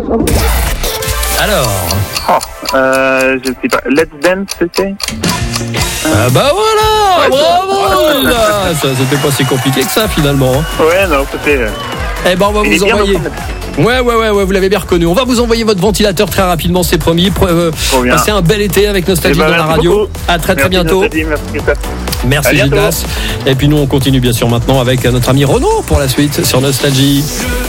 Alors. Je sais pas. Let's Dance, c'était Ah bah voilà, bravo là. Ça, c'était pas si compliqué que ça finalement. Ouais, non, c'était... Eh ben on va vous envoyer. Ouais, vous l'avez bien reconnu. On va vous envoyer votre ventilateur très rapidement, c'est promis. Passez un bel été avec Nostalgie dans la radio. Beaucoup. À très bientôt. Merci Gildas. Et puis nous on continue bien sûr maintenant avec notre ami Renaud pour la suite sur Nostalgie.